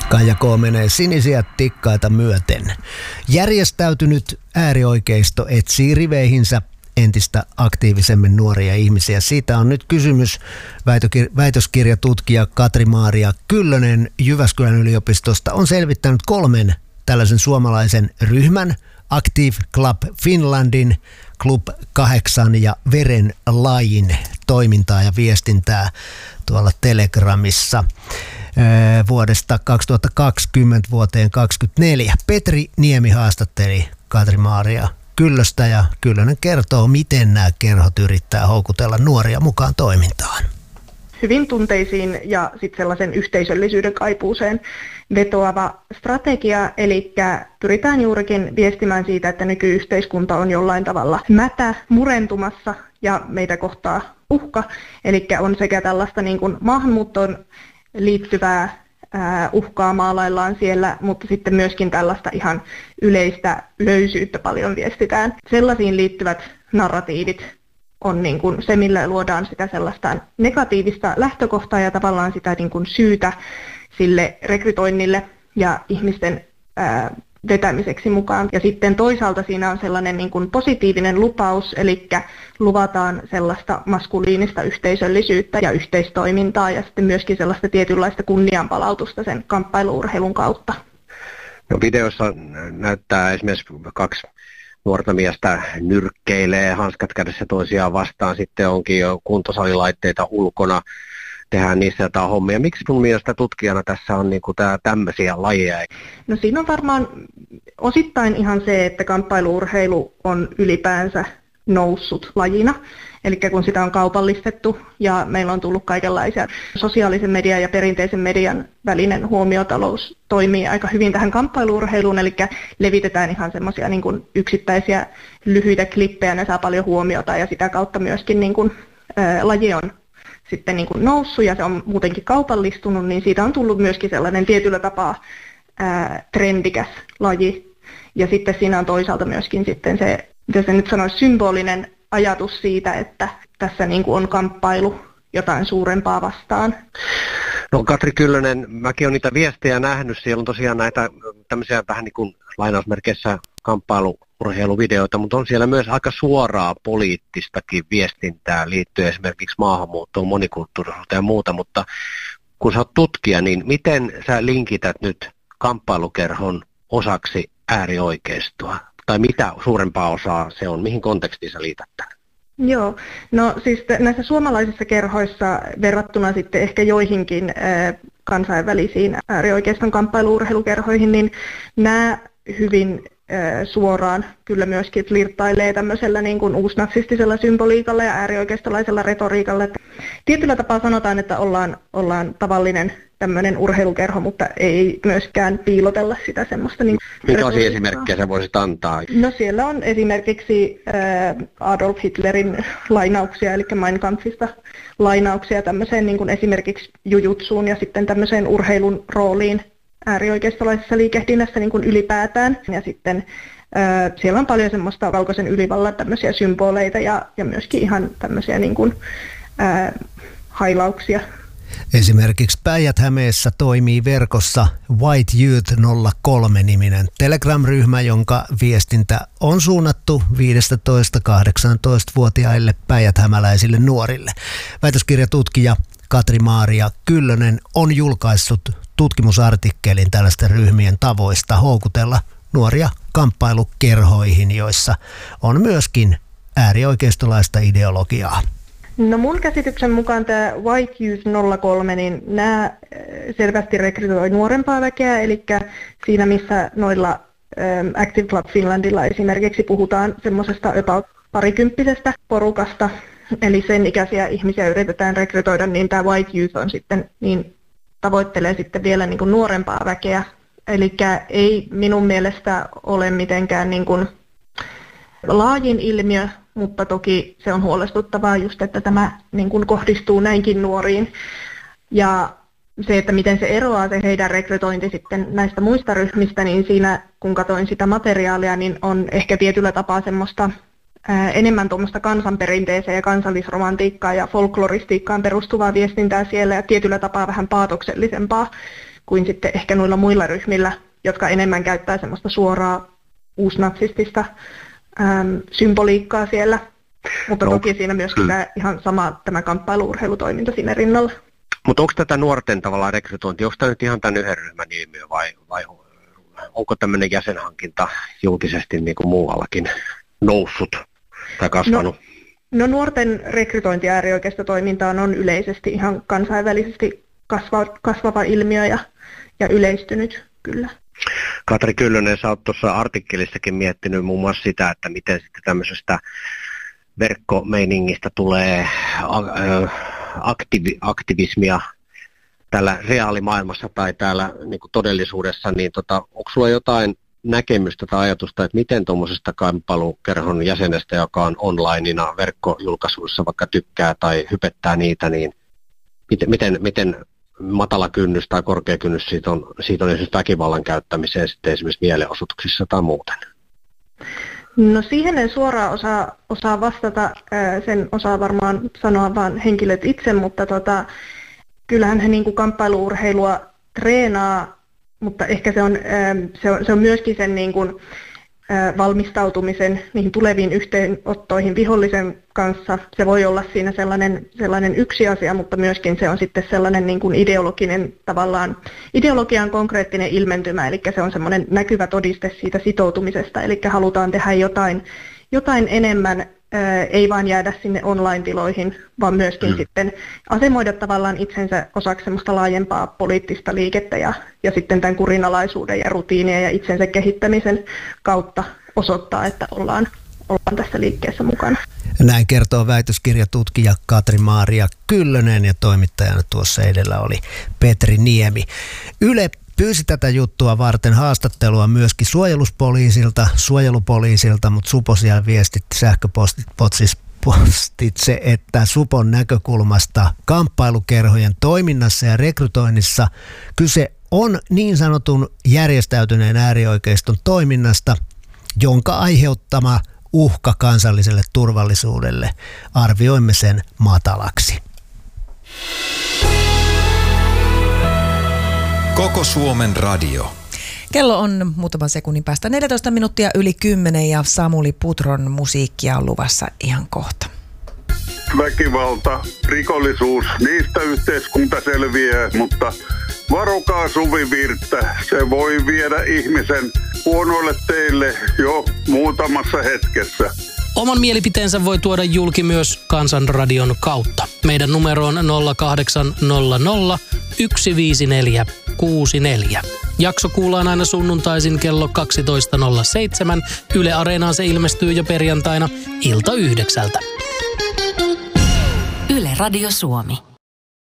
Kaija K. menee sinisiä tikkaita myöten. Järjestäytynyt äärioikeisto etsii riveihinsä entistä aktiivisemmin nuoria ihmisiä. Siitä on nyt kysymys. Väitöskirjatutkija Katri-Maaria Kyllönen Jyväskylän yliopistosta on selvittänyt 3 tällaisen suomalaisen ryhmän, Active Club Finlandin, Club 8 ja Veren lajin toimintaa ja viestintää tuolla Telegramissa vuodesta 2020 vuoteen 2024. Petri Niemi haastatteli Katri-Maaria Kyllöstä ja Kyllönen kertoo, miten nämä kerhot yrittää houkutella nuoria mukaan toimintaan. Hyvin tunteisiin ja sitten sellaisen yhteisöllisyyden kaipuuseen vetoava strategia, eli pyritään juurikin viestimään siitä, että nykyyhteiskunta on jollain tavalla mätä, murentumassa ja meitä kohtaa uhka, eli on sekä tällaista niin kuin maahanmuuttoon liittyvää uhkaa maalaillaan siellä, mutta sitten myöskin tällaista ihan yleistä löysyyttä paljon viestitään. Sellaisiin liittyvät narratiivit on niin kuin se, millä luodaan sitä sellaista negatiivista lähtökohtaa ja tavallaan sitä niin kuin syytä sille rekrytoinnille ja ihmisten vetämiseksi mukaan. Ja sitten toisaalta siinä on sellainen niin kuin positiivinen lupaus, eli luvataan sellaista maskuliinista yhteisöllisyyttä ja yhteistoimintaa ja sitten myöskin sellaista tietynlaista kunnianpalautusta sen kamppailu-urheilun kautta. No, videossa näyttää esimerkiksi 2 nuorta miestä nyrkkeilee, hanskat kädessä toisiaan vastaan, sitten onkin jo kuntosalilaitteita ulkona, tehdään niissä jotain hommia. Miksi sun mielestä tutkijana tässä on niinku tämmöisiä lajeja? No siinä on varmaan osittain ihan se, että kamppailu-urheilu on ylipäänsä noussut lajina. Eli kun sitä on kaupallistettu ja meillä on tullut kaikenlaisia sosiaalisen median ja perinteisen median välinen huomiotalous toimii aika hyvin tähän kamppailu-urheiluun, eli levitetään ihan semmoisia niin kuin yksittäisiä lyhyitä klippejä, ne saa paljon huomiota ja sitä kautta myöskin niin kuin, laji on sitten niin kuin noussut ja se on muutenkin kaupallistunut, niin siitä on tullut myöskin sellainen tietyllä tapaa trendikäs laji. Ja sitten siinä on toisaalta myöskin sitten se, mitä se nyt sanoisi, symbolinen ajatus siitä, että tässä niin kuin on kamppailu jotain suurempaa vastaan. No, Katri Kyllönen, mäkin olen niitä viestejä nähnyt. Siellä on tosiaan näitä tämmöisiä vähän niin kuin lainausmerkeissä kamppailu-urheiluvideoita, mutta on siellä myös aika suoraa poliittistakin viestintää liittyen esimerkiksi maahanmuuttoon, monikulttuurisuuteen ja muuta, mutta kun sä oot tutkija, niin miten sä linkität nyt kamppailukerhon osaksi äärioikeistoa? Tai mitä suurempaa osaa se on? Mihin kontekstiin sä liität tämän? Joo, no siis näissä suomalaisissa kerhoissa verrattuna sitten ehkä joihinkin kansainvälisiin äärioikeiston kamppailu-urheilukerhoihin, niin nämä hyvin suoraan kyllä myöskin flirttailee tämmöisellä niin kuin uusnatsistisella symboliikalla ja äärioikeistolaisella retoriikalla. Tietyllä tapaa sanotaan, että ollaan tavallinen tämmöinen urheilukerho, mutta ei myöskään piilotella sitä semmoista. Niin minkälaisia esimerkkejä sä voisit antaa? No siellä on esimerkiksi Adolf Hitlerin lainauksia, eli Mein Kampfista lainauksia tämmöiseen niin kuin esimerkiksi jujutsuun ja sitten tämmöiseen urheilun rooliin äärioikeistolaisessa liikehdinnässä niin kuin ylipäätään. Ja sitten siellä on paljon semmoista valkoisen ylivallan tämmöisiä symboleita ja myöskin ihan tämmöisiä niin kuin, hailauksia. Esimerkiksi Päijät-Hämeessä toimii verkossa White Youth 03-niminen Telegram-ryhmä, jonka viestintä on suunnattu 15-18-vuotiaille päijäthämäläisille nuorille. Väitöskirjatutkija Katri-Maaria Kyllönen on julkaissut tutkimusartikkelin tällaisten ryhmien tavoista houkutella nuoria kamppailukerhoihin, joissa on myöskin äärioikeistolaista ideologiaa. No mun käsityksen mukaan tämä White Youth 03, niin nämä selvästi rekrytoi nuorempaa väkeä, eli siinä missä noilla Active Club Finlandilla esimerkiksi puhutaan semmoisesta about parikymppisestä porukasta, eli sen ikäisiä ihmisiä yritetään rekrytoida, niin tämä White Youth on sitten, niin tavoittelee sitten vielä niin kuin nuorempaa väkeä, eli ei minun mielestä ole mitenkään niin kuin laajin ilmiö, mutta toki se on huolestuttavaa just, että tämä niin kuin kohdistuu näinkin nuoriin. Ja se, että miten se eroaa se heidän rekrytointi sitten näistä muista ryhmistä, niin siinä kun katsoin sitä materiaalia, niin on ehkä tietyllä tapaa semmoista enemmän tuommoista kansanperinteeseen ja kansallisromantiikkaan ja folkloristiikkaan perustuvaa viestintää siellä ja tietyllä tapaa vähän paatoksellisempaa kuin sitten ehkä noilla muilla ryhmillä, jotka enemmän käyttää semmoista suoraa uusnatsistista symboliikkaa siellä. Mutta toki siinä myöskin ihan sama tämä kamppailu-urheilutoiminta siinä rinnalla. Mutta onko tätä nuorten tavallaan rekrytointi, onko tämä nyt ihan tämän yhden ryhmän ilmiö vai onko tämmöinen jäsenhankinta julkisesti niin kuin muuallakin noussut tai kasvanut? No nuorten rekrytointi äärioikeistotoimintaan on yleisesti ihan kansainvälisesti kasvava ilmiö ja yleistynyt kyllä. Katri Kyllönen, sä oot tuossa artikkelissakin miettinyt muun muassa sitä, että miten sitten tämmöisestä verkkomeiningistä tulee aktivismia täällä reaalimaailmassa tai täällä niin kuin todellisuudessa, niin onko sulla jotain näkemystä tai ajatusta, että miten tuommoisesta kamppailukerhon jäsenestä, joka on onlineina verkkojulkaisuissa vaikka tykkää tai hypettää niitä, niin miten matala kynnys tai korkea kynnys siitä on esimerkiksi väkivallan käyttämiseen sitten esimerkiksi mielenosoituksissa tai muuten? No siihen en suoraan osaa vastata, sen osaa varmaan sanoa vaan henkilöt itse, mutta kyllähän he niin kuin kamppailu-urheilua treenaa, mutta ehkä se on myöskin sen niin kuin, valmistautumisen niihin tuleviin yhteenottoihin vihollisen kanssa. Se voi olla siinä sellainen yksi asia, mutta myöskin se on sitten sellainen niin kuin ideologian konkreettinen ilmentymä, eli se on semmoinen näkyvä todiste siitä sitoutumisesta, eli halutaan tehdä jotain enemmän, ei vain jäädä sinne online-tiloihin, vaan myöskin sitten asemoida tavallaan itsensä osaksi semmoista laajempaa poliittista liikettä ja sitten tämän kurinalaisuuden ja rutiinien ja itsensä kehittämisen kautta osoittaa, että ollaan tässä liikkeessä mukana. Näin kertoo väitöskirjatutkija Katri-Maaria Kyllönen ja toimittajana tuossa edellä oli Petri Niemi. Yle pyysi tätä juttua varten haastattelua myöskin suojelupoliisilta, mutta Supo siellä viestitti sähköpostitse, että Supon näkökulmasta kamppailukerhojen toiminnassa ja rekrytoinnissa kyse on niin sanotun järjestäytyneen äärioikeiston toiminnasta, jonka aiheuttama uhka kansalliselle turvallisuudelle. Arvioimme sen matalaksi. Koko Suomen radio. Kello on muutaman sekunnin päästä 14 minuuttia yli 10 ja Samuli Putron musiikkia on luvassa ihan kohta. Väkivalta, rikollisuus, niistä yhteiskunta selviää, mutta varokaa Suvivirttä. Se voi viedä ihmisen huonoille teille jo muutamassa hetkessä. Oman mielipiteensä voi tuoda julki myös Kansanradion kautta. Meidän numero on 0800 154 64. Jakso kuullaan aina sunnuntaisin kello 12.07. Yle Areenaan se ilmestyy jo perjantaina ilta 9. Yle Radio Suomi.